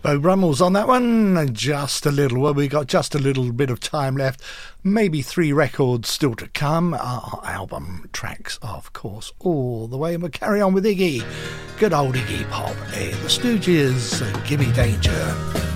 Beau Brummels on that one. Just a little. Well, we got just a little bit of time left. Maybe 3 records still to come. Our album tracks, of course, all the way. And we'll carry on with Iggy. Good old Iggy Pop. The Stooges, Gimme Danger.